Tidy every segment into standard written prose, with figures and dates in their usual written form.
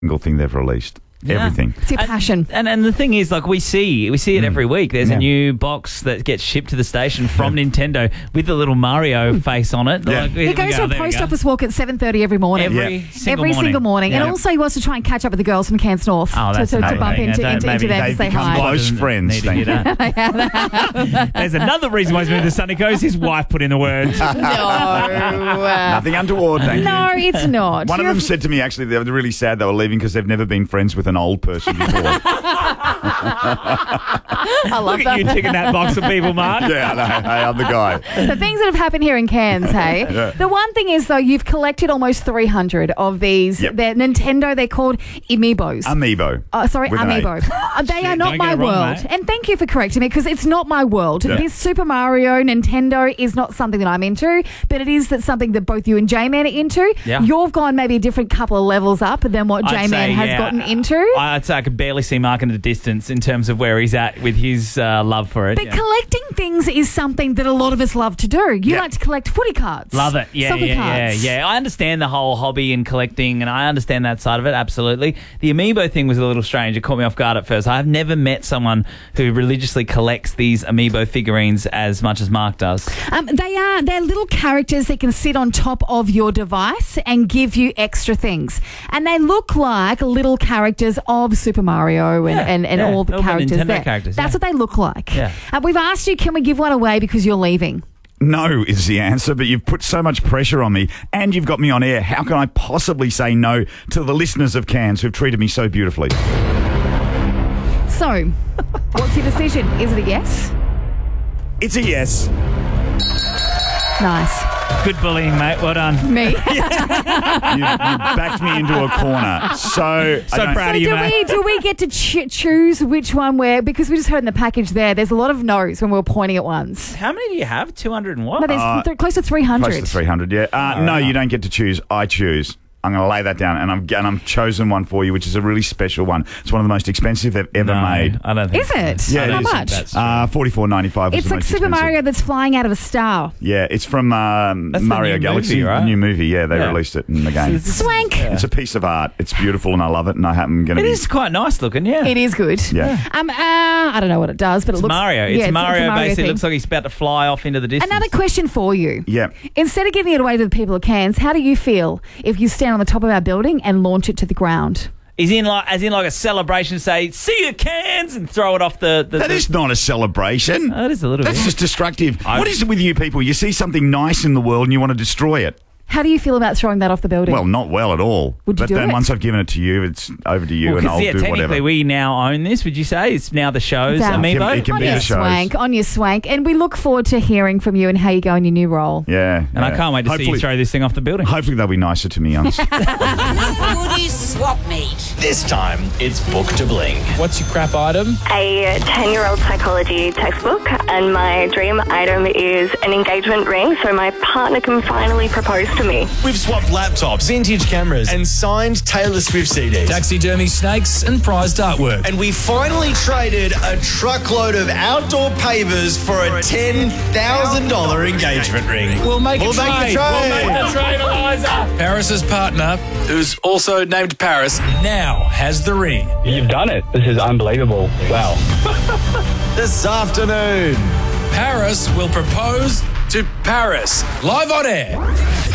single thing they've released. Yeah. Everything. It's your passion. And the thing is, like, we see it every week. There's a new box that gets shipped to the station from Nintendo with the little Mario face on it. Yeah. Like, He goes to a post office walk at 7:30 every morning. Every single morning. Yeah. And also he wants to try and catch up with the girls from Cairns North Oh, that's to bump amazing. into them Maybe to they've say become hi. close friends. Need to hear that. There's another reason why he's moving to Sunny Coast. His wife put in the words. No. Nothing untoward, thank you. No, it's not. One of them said to me, actually, they were really sad they were leaving because they've never been friends with an old person before. I love Look at you ticking that box of people, Mark. Yeah, I know. Hey, I'm the guy. The things that have happened here in Cairns, hey? Yeah. The one thing is, though, you've collected almost 300 of these. Yep. They're Nintendo, they're called Amiibos. Amiibo. Sorry, With an A. Amiibo. They are not don't my get it wrong, world. mate. And thank you for correcting me, because it's not my world. Yeah. This Super Mario, Nintendo is not something that I'm into, but it is something that both you and J-Man are into. Yeah. You've gone maybe a different couple of levels up than what I'd J-Man say, has yeah. gotten into. I'd say I could barely see Mark in the distance in terms of where he's at with his love for it. But collecting things is something that a lot of us love to do. You Yeah. like to collect footy cards. Love it. Yeah, soccer cards. yeah. I understand the whole hobby and collecting, and I understand that side of it, absolutely. The Amiibo thing was a little strange. It caught me off guard at first. I've never met someone who religiously collects these Amiibo figurines as much as Mark does. They're little characters that can sit on top of your device and give you extra things. And they look like little characters of Super Mario and Yeah, all the all the characters Nintendo there. characters, That's yeah. what they look like. Yeah. We've asked you, can we give one away because you're leaving? No is the answer, but you've put so much pressure on me and you've got me on air. How can I possibly say no to the listeners of Cairns who've treated me so beautifully? So, what's your decision? Is it a yes? It's a yes. Nice. Good bullying, mate. Well done. Me. You backed me into a corner. So I don't- proud of you, mate. Do we get to choose which one where? Because we just heard in the package there's a lot of no's when we were pointing at ones. How many do you have? 200 and what? No, there's close to 300. Close to 300, yeah. No, right. you don't get to choose. I choose. I'm going to lay that down, and I'm chosen one for you, which is a really special one. It's one of the most expensive they've ever made. I don't think Is it? Yeah, How it is. much? That's $44.95. It's like Super Mario that's flying out of a star. Yeah, it's from the Mario new Galaxy, movie, right? the new movie. Yeah, they Yeah. released it in the game. Swank. It's a piece of art. It's beautiful, and I love it. And I'm going to It be. is quite nice looking, yeah. It is good. Yeah. I don't know what it does, but it It's looks Mario. Yeah, It's Mario, basically. thing. It looks like he's about to fly off into the distance. Another question for you. Yeah. Instead of giving it away to the people of Cairns, how do you feel if you stand on the top of our building and launch it to the ground? As in like a celebration, say, see you, Cairns, and throw it off the... That is not a celebration. Oh, it is a little That's bit. just destructive. What is it with you people? You see something nice in the world and you want to destroy it. How do you feel about throwing that off the building? Well, not well at all. Would you but do then it? once I've given it to you, it's over to you, and I'll do technically whatever. we now own this, would you say? It's now the show's It's out. Amiibo? It can on be your the shows. swank, on your swank. And we look forward to hearing from you and how you go in your new role. Yeah. And I can't wait to see you throw this thing off the building. Hopefully they'll be nicer to me. Goodies swap meet. This time, it's Book to Bling. What's your crap item? A 10-year-old psychology textbook, and my dream item is an engagement ring so my partner can finally propose to me. We've swapped laptops, vintage cameras, and signed Taylor Swift CDs. Taxidermy snakes and prized artwork. And we finally traded a truckload of outdoor pavers for a $10,000 engagement ring. We'll make a We'll trade. make the trade. We'll make the trade, Eliza. Paris's partner, who's also named Paris, now has the ring. You've done it. This is unbelievable. Wow. This afternoon. Paris will propose to Paris. Live on air.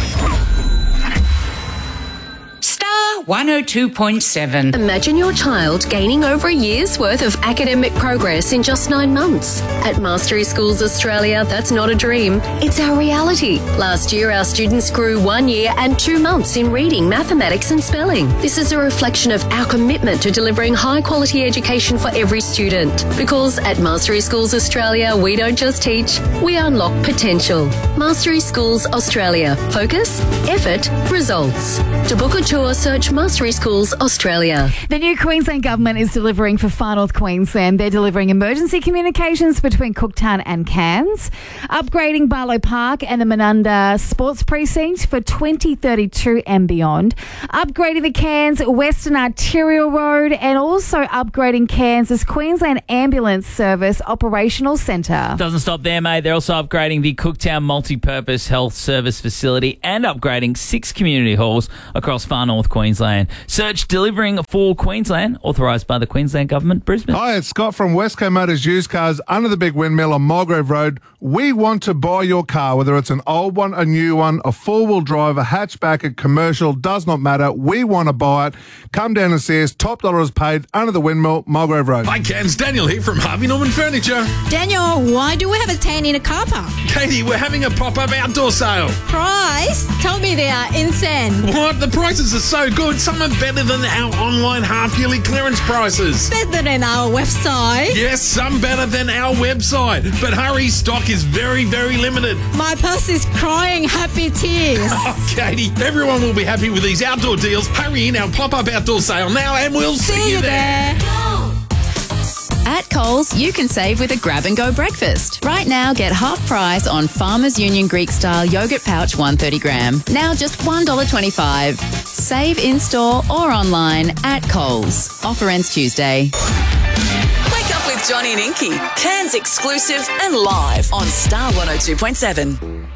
Star 102.7. Imagine your child gaining over a year's worth of academic progress in just 9 months. At Mastery Schools Australia, that's not a dream, it's our reality. Last year, our students grew 1 year and 2 months in reading, mathematics and spelling. This is a reflection of our commitment to delivering high-quality education for every student. Because at Mastery Schools Australia, we don't just teach, we unlock potential. Mastery Schools Australia. Focus, effort, results. To book a tour, search Mastery Schools Australia. The new Queensland government is delivering for Far North Queensland. They're delivering emergency communications between Cooktown and Cairns, upgrading Barlow Park and the Menunda Sports Precinct for 2032 and beyond, upgrading the Cairns Western Arterial Road, and also upgrading Cairns' Queensland Ambulance Service Operational Centre. Doesn't stop there, mate. They're also upgrading the Cooktown Multi-Purpose Health Service Facility and upgrading 6 community halls across Far North Queensland. Queensland. Search Delivering for Queensland, authorised by the Queensland Government, Brisbane. Hi, it's Scott from Westco Motors Used Cars under the big windmill on Mulgrave Road. We want to buy your car, whether it's an old one, a new one, a four-wheel drive, a hatchback, a commercial, does not matter. We want to buy it. Come down and see us. Top dollar is paid under the windmill, Mulgrave Road. Hi, Cairns. Daniel here from Harvey Norman Furniture. Daniel, why do we have a tent in a car park? Katie, we're having a pop-up outdoor sale. Price? Tell me they are insane. What? The prices are so good. Some are better than our online half-yearly clearance prices. Better than our website. Yes, some better than our website. But hurry, stock is very, very limited. My purse is crying happy tears. Oh, Katie, everyone will be happy with these outdoor deals. Hurry in our pop-up outdoor sale now and we'll see you there. At Coles, you can save with a grab-and-go breakfast. Right now, get half price on Farmers Union Greek-style yogurt pouch 130 gram. Now just $1.25. Save in-store or online at Coles. Offer ends Tuesday. Wake up with Johnny and Inky. Cairns exclusive and live on Star 102.7.